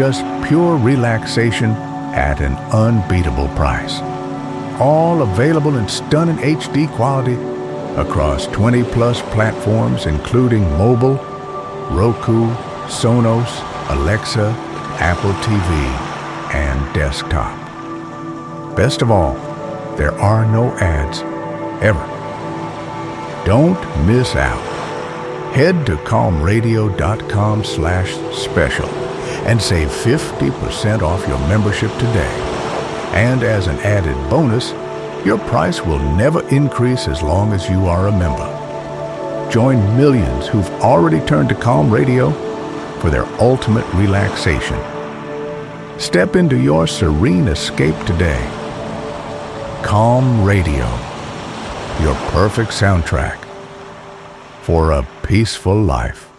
just pure relaxation at an unbeatable price. All available in stunning HD quality across 20-plus platforms, including mobile, Roku, Sonos, Alexa, Apple TV, and desktop. Best of all, there are no ads, ever. Don't miss out. Head to calmradio.com/special and save 50% off your membership today. And as an added bonus, your price will never increase as long as you are a member. Join millions who've already turned to Calm Radio for their ultimate relaxation. Step into your serene escape today. Calm Radio, your perfect soundtrack for a peaceful life.